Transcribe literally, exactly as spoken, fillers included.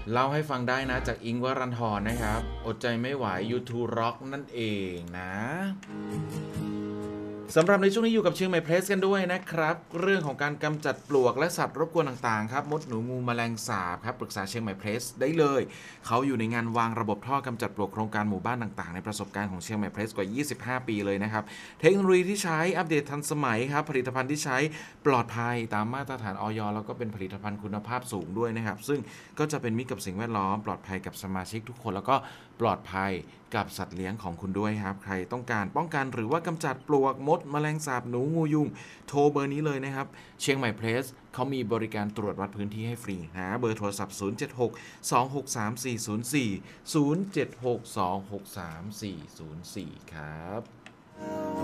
เล่าให้ฟังได้นะจากอิงค์วรันธรนะครับอดใจไม่ไหว ยู ทู Rock นั่นเองนะสำหรับในช่วงนี้อยู่กับเชียงใหม่เพรสกันด้วยนะครับเรื่องของการกำจัดปลวกและสัตว์รบกวนต่างๆครับมดหนูงูแมลงสาบครับปรึกษาเชียงใหม่เพรสได้เลยเขาอยู่ในงานวางระบบท่อกำจัดปลวกโครงการหมู่บ้านต่างๆในประสบการณ์ของเชียงใหม่เพรสกว่ายี่สิบห้าปีเลยนะครับเทคโนโลยีที่ใช้อัปเดตทันสมัยครับผลิตภัณฑ์ที่ใช้ปลอดภัยตามมาตรฐานอย.แล้วก็เป็นผลิตภัณฑ์คุณภาพสูงด้วยนะครับซึ่งก็จะเป็นมิตรกับสิ่งแวดล้อมปลอดภัยกับสมาชิกทุกคนแล้วก็ปลอดภัยกับสัตว์เลี้ยงของคุณด้วยครับใครต้องการป้องกันหรือว่ากำจัดปลวกมดแมลงสาบหนูงูยุงโทรเบอร์นี้เลยนะครับเชียงใหม่เพรสเขามีบริการตรวจวัดพื้นที่ให้ฟรีนะเบอร์โทรศัพท์ศูนย์ เจ็ด หก สอง หก สาม สี่ ศูนย์ สี่ ศูนย์ เจ็ด หก สอง หก สาม สี่ ศูนย์ สี่ครับ